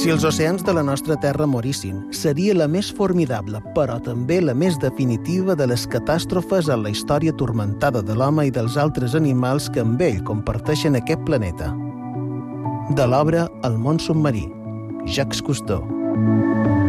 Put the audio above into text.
Si els oceans de la nostra Terra morissin, seria la més formidable, però també la més definitiva de les catàstrofes en la història turmentada de l'home i dels altres animals que amb ell comparteixen aquest planeta. De l'obra El món submarí, Jacques Cousteau.